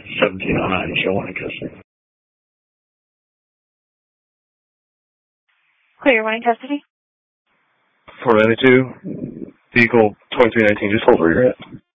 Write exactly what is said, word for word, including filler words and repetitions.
seventeen oh nine, show one in custody. Clear, one in custody. four ninety-two, vehicle twenty-three nineteen, just hold where you're at.